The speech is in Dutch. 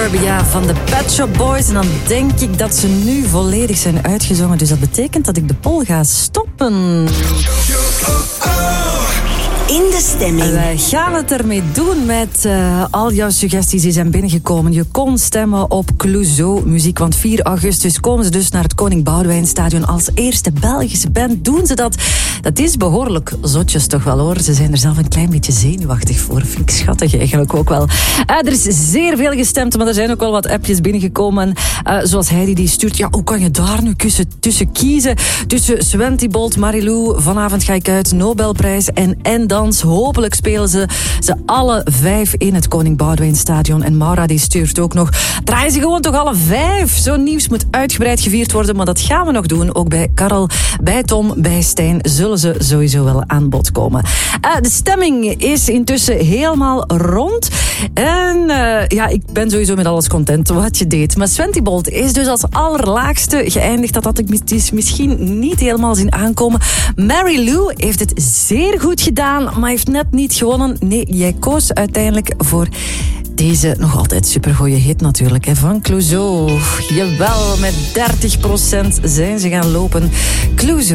Suburbia van de Pet Shop Boys. En dan denk ik dat ze nu volledig zijn uitgezongen. Dus dat betekent dat ik de poll ga stoppen. In de stemming. Wij gaan het ermee doen met al jouw suggesties die zijn binnengekomen. Je kon stemmen op Clouseau muziek, want 4 augustus komen ze dus naar het Koning Boudewijnstadion als eerste Belgische band. Doen ze dat? Dat is behoorlijk zotjes toch wel hoor. Ze zijn er zelf een klein beetje zenuwachtig voor. Vind ik schattig eigenlijk ook wel. Er is zeer veel gestemd, maar er zijn ook wel wat appjes binnengekomen. Zoals Heidi die stuurt, ja, hoe kan je daar nu tussen kiezen? Tussen Swentibolt, Marilou, vanavond ga ik uit, Nobelprijs en dans. Hopelijk spelen ze alle 5 in het Koning Boudewijnstadion. En Maura die stuurt ook nog, draaien ze gewoon toch alle 5? Zo'n nieuws moet uitgebreid gevierd worden, maar dat gaan we nog doen. Ook bij Karel, bij Tom, bij Stijn zullen ze sowieso wel aan bod komen. De stemming is intussen helemaal rond. En ja, ik ben sowieso met alles content wat je deed. Maar Swentibolt is dus als allerlaagste geëindigd. Dat had ik misschien niet helemaal zien aankomen. Mary Lou heeft het zeer goed gedaan, maar heeft net niet gewonnen. Nee, jij koos uiteindelijk voor deze nog altijd supergoeie hit natuurlijk, hè, van Clouseau. Jawel, met 30% zijn ze gaan lopen. Clouseau.